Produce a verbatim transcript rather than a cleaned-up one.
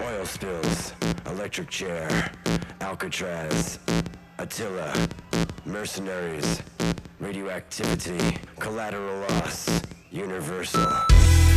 Oil spills, electric chair, Alcatraz, Attila, mercenaries, radioactivity, collateral loss, universal.